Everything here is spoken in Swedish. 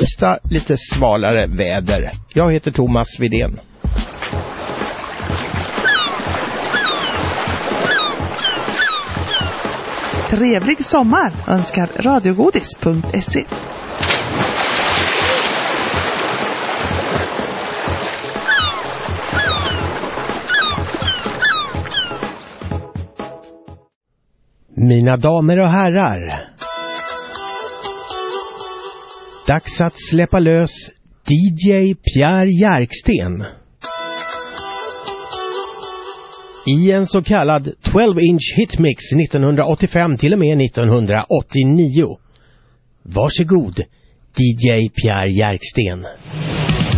tisdag lite svalare väder. Jag heter Thomas Widén. Trevlig sommar önskar radiogodis.se. Mina damer och herrar, dags att släppa lös DJ Pierre Järksten. I en så kallad 12-inch hitmix 1985 till och med 1989. Varsågod, DJ Pierre Järksten.